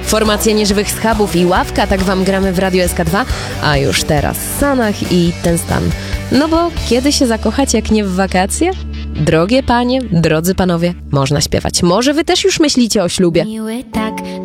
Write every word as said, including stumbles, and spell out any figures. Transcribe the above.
Formacja Nieżywych Schabów i Ławka, tak wam gramy w Radiu S K dwa, a już teraz Sanach i Ten Stan. No bo kiedy się zakochać, jak nie w wakacje? Drogie panie, drodzy panowie, można śpiewać. Może wy też już myślicie o ślubie. Miły tak